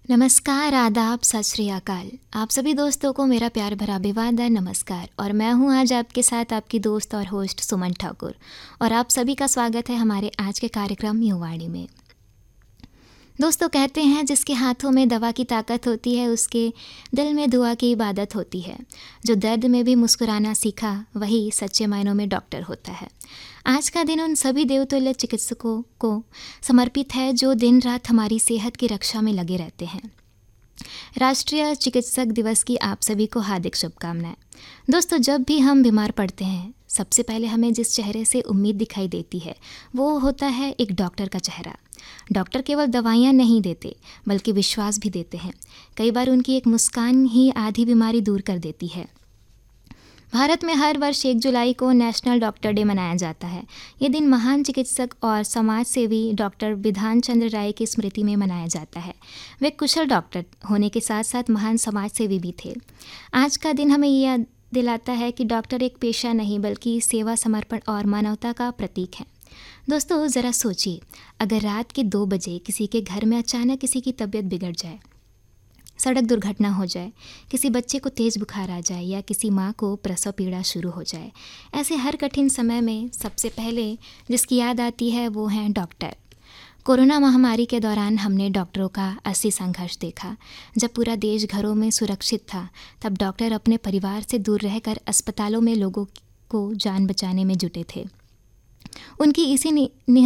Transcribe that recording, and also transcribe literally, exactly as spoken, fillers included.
नमस्कार, आदाब, सत श्री अकाल। आप सभी दोस्तों को मेरा प्यार भरा अभिवादन नमस्कार। और मैं हूं आज आपके साथ आपकी दोस्त और होस्ट सुमन ठाकुर, और आप सभी का स्वागत है हमारे आज के कार्यक्रम युवाणी में। दोस्तों, कहते हैं जिसके हाथों में दवा की ताकत होती है उसके दिल में दुआ की इबादत होती है। जो दर्द में भी मुस्कुराना सीखा वही सच्चे मायनों में डॉक्टर होता है। आज का दिन उन सभी देवतुल्य चिकित्सकों को समर्पित है जो दिन रात हमारी सेहत की रक्षा में लगे रहते हैं। राष्ट्रीय चिकित्सक दिवस की आप सभी को हार्दिक शुभकामनाएं। दोस्तों, जब भी हम बीमार पड़ते हैं सबसे पहले हमें जिस चेहरे से उम्मीद दिखाई देती है वो होता है एक डॉक्टर का चेहरा। डॉक्टर केवल दवाइयाँ नहीं देते बल्कि विश्वास भी देते हैं। कई बार उनकी एक मुस्कान ही आधी बीमारी दूर कर देती है। भारत में हर वर्ष एक जुलाई को नेशनल डॉक्टर डे मनाया जाता है। ये दिन महान चिकित्सक और समाज सेवी डॉक्टर बिधान चंद्र राय की स्मृति में मनाया जाता है। वे कुशल डॉक्टर होने के साथ साथ महान समाज सेवी भी थे। आज का दिन हमें ये याद दिलाता है कि डॉक्टर एक पेशा नहीं बल्कि सेवा, समर्पण और मानवता का प्रतीक है। दोस्तों, ज़रा सोचिए, अगर रात के दो बजे किसी के घर में अचानक किसी की तबीयत बिगड़ जाए, सड़क दुर्घटना हो जाए, किसी बच्चे को तेज़ बुखार आ जाए या किसी माँ को प्रसव पीड़ा शुरू हो जाए, ऐसे हर कठिन समय में सबसे पहले जिसकी याद आती है वो हैं डॉक्टर। कोरोना महामारी के दौरान हमने डॉक्टरों का असली संघर्ष देखा। जब पूरा देश घरों में सुरक्षित था तब डॉक्टर अपने परिवार से दूर रहकर अस्पतालों में लोगों को जान बचाने में जुटे थे। उनकी इसी